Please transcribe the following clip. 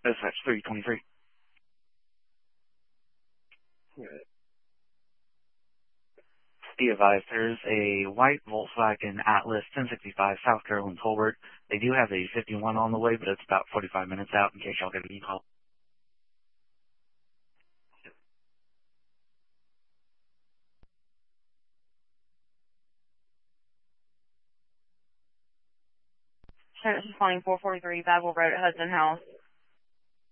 Dispatch 323. Be advised, there's a white Volkswagen Atlas 1065 South Carolina Tolbert. They do have a 51 on the way, but it's about 45 minutes out in case y'all get a call. This is calling 443 Babel Road at Hudson House.